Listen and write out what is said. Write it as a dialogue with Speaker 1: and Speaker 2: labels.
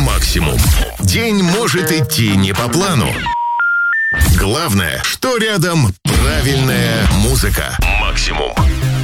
Speaker 1: «Максимум». День может идти не по плану. Главное, что рядом правильная музыка. «Максимум».